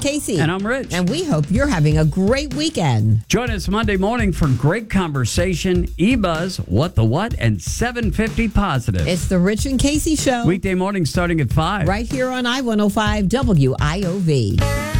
Casey. And I'm Rich. And we hope you're having a great weekend. Join us Monday morning for great conversation, E-Buzz, What the What, and 750 Positive. It's the Rich and Casey Show. Weekday morning starting at 5. Right here on I-105 WIOV.